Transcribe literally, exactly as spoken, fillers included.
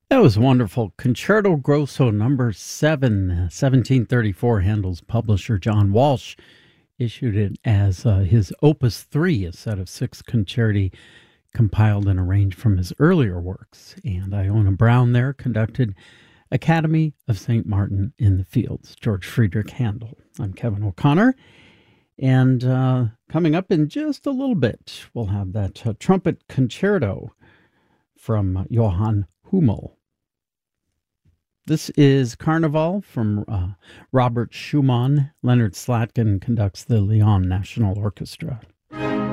That was wonderful. Concerto Grosso number seven, seventeen thirty-four. Handel's publisher, John Walsh, issued it as uh, his Opus three, a set of six concerti compiled and arranged from his earlier works. And Iona Brown there conducted Academy of Saint Martin in the Fields, George Friedrich Handel. I'm Kevin O'Connor. And uh, coming up in just a little bit, we'll have that uh, trumpet concerto from Johann Hummel. This is Carnival from uh, Robert Schumann. Leonard Slatkin conducts the Lyon National Orchestra.